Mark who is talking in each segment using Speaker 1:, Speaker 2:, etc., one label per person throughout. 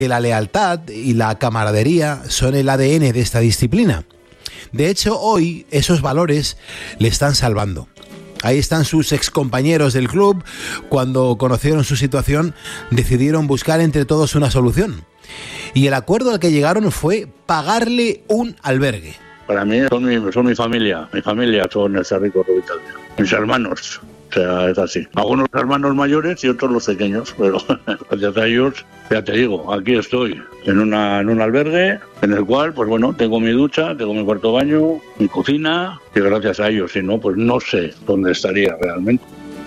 Speaker 1: que la lealtad y la camaradería son el ADN de esta disciplina. De hecho, hoy esos valores le están salvando. Ahí están sus excompañeros del club. Cuando conocieron su situación, decidieron buscar entre todos una solución. Y el acuerdo al que llegaron fue pagarle un albergue.
Speaker 2: Para mí son mi familia son el Sarrico Rub Vitaldea, mis hermanos. O sea, es así. Algunos hermanos mayores y otros los pequeños, pero gracias a ellos, ya te digo, aquí estoy, en un albergue, en el cual, pues bueno, tengo mi ducha, tengo mi cuarto baño, mi cocina, y gracias a ellos, si no, pues no sé dónde estaría realmente.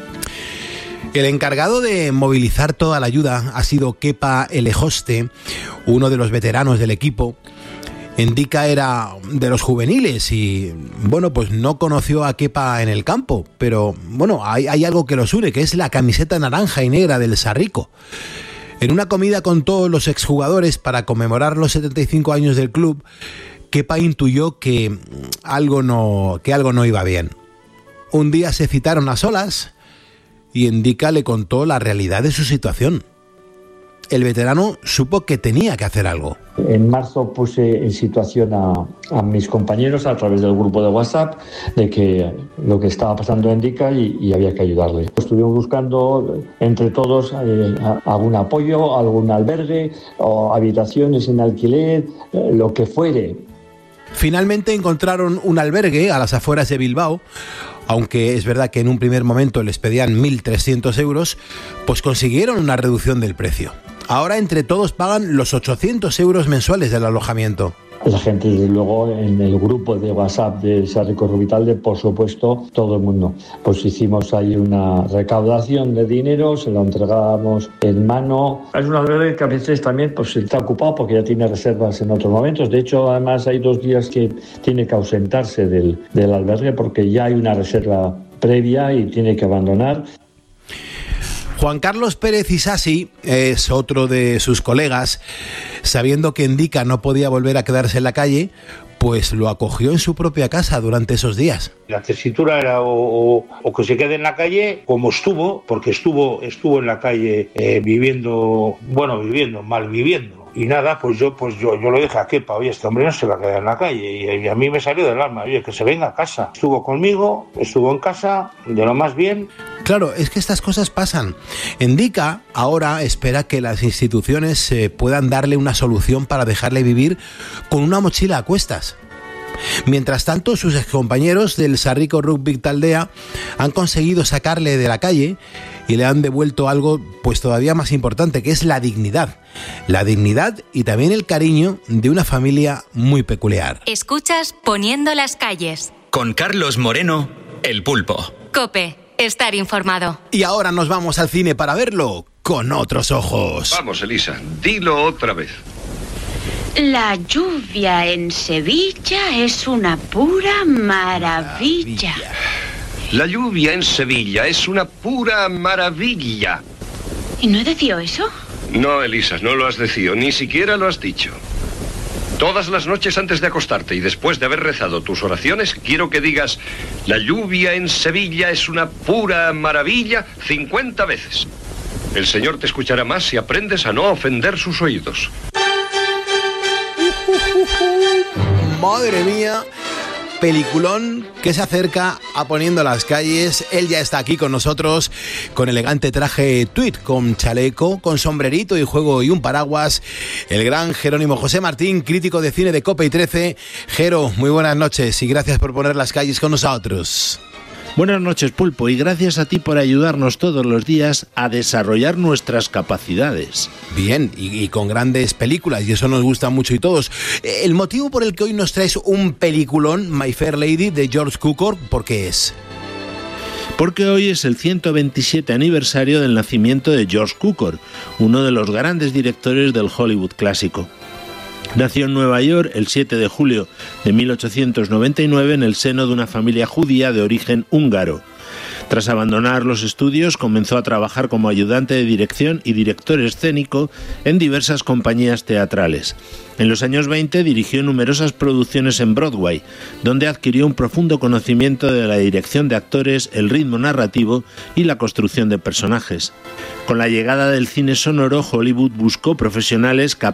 Speaker 1: El encargado de movilizar toda la ayuda ha sido Kepa Elejoste, uno de los veteranos del equipo. Endika era de los juveniles y, bueno, pues no conoció a Kepa en el campo, pero, bueno, hay algo que los une, que es la camiseta naranja y negra del Sarrico. En una comida con todos los exjugadores para conmemorar los 75 años del club, Kepa intuyó que algo no iba bien. Un día se citaron a solas y Endika le contó la realidad de su situación. El veterano supo que tenía que hacer algo.
Speaker 3: En marzo puse en situación a mis compañeros a través del grupo de WhatsApp de que lo que estaba pasando en Endika y había que ayudarle. Estuvimos buscando entre todos algún apoyo, algún albergue o habitaciones en alquiler, lo que fuere.
Speaker 1: Finalmente encontraron un albergue a las afueras de Bilbao. Aunque es verdad que en un primer momento les pedían 1.300 euros, pues consiguieron una reducción del precio. Ahora entre todos pagan los 800 euros mensuales del alojamiento.
Speaker 3: La gente, desde luego, en el grupo de WhatsApp de Sarrico Rub Vitaldea, por supuesto, todo el mundo. Pues hicimos ahí una recaudación de dinero, se lo entregamos en mano. Es un albergue que a veces también pues, está ocupado porque ya tiene reservas en otros momentos. De hecho, además hay 2 días que tiene que ausentarse del albergue porque ya hay una reserva previa y tiene que abandonar.
Speaker 1: Juan Carlos Pérez Isasi es otro de sus colegas. Sabiendo que Endika no podía volver a quedarse en la calle, pues lo acogió en su propia casa durante esos días.
Speaker 4: La tesitura era o que se quede en la calle como estuvo, porque estuvo en la calle malviviendo. Y nada, pues yo lo dije a Kepa, oye, este hombre no se va a quedar en la calle. Y a mí me salió del alma, oye, que se venga a casa. Estuvo conmigo, estuvo en casa, de lo más bien.
Speaker 1: Claro, es que estas cosas pasan. Endika ahora espera que las instituciones puedan darle una solución para dejarle vivir con una mochila a cuestas. Mientras tanto, sus excompañeros del Sarrico Rub Vitaldea han conseguido sacarle de la calle y le han devuelto algo pues todavía más importante, que es la dignidad. La dignidad y también el cariño de una familia muy peculiar.
Speaker 5: Escuchas Poniendo las calles.
Speaker 6: Con Carlos Moreno, El Pulpo.
Speaker 5: COPE, estar informado.
Speaker 1: Y ahora nos vamos al cine para verlo con otros ojos.
Speaker 7: Vamos, Elisa, dilo otra vez.
Speaker 8: La lluvia en Sevilla es una pura maravilla.
Speaker 7: La lluvia en Sevilla es una pura maravilla.
Speaker 8: ¿Y no he decido eso?
Speaker 7: No, Elisa, no lo has decido, ni siquiera lo has dicho. Todas las noches antes de acostarte y después de haber rezado tus oraciones, quiero que digas: la lluvia en Sevilla es una pura maravilla 50 veces. El Señor te escuchará más si aprendes a no ofender sus oídos.
Speaker 1: Madre mía, peliculón que se acerca a Poniendo las calles. Él ya está aquí con nosotros con elegante traje tweed, con chaleco, con sombrerito y juego y un paraguas. El gran Jerónimo José Martín, crítico de cine de COPE y 13. Jero, muy buenas noches y gracias por poner las calles con nosotros.
Speaker 9: Buenas noches, Pulpo, y gracias a ti por ayudarnos todos los días a desarrollar nuestras capacidades.
Speaker 1: Bien, y con grandes películas, y eso nos gusta mucho y todos. El motivo por el que hoy nos traes un peliculón, My Fair Lady, de George Cukor, ¿por qué es?
Speaker 9: Porque hoy es el 127 aniversario del nacimiento de George Cukor, uno de los grandes directores del Hollywood clásico. Nació en Nueva York el 7 de julio de 1899 en el seno de una familia judía de origen húngaro. Tras abandonar los estudios, comenzó a trabajar como ayudante de dirección y director escénico en diversas compañías teatrales. En los años 20 dirigió numerosas producciones en Broadway, donde adquirió un profundo conocimiento de la dirección de actores, el ritmo narrativo y la construcción de personajes. Con la llegada del cine sonoro, Hollywood buscó profesionales capaces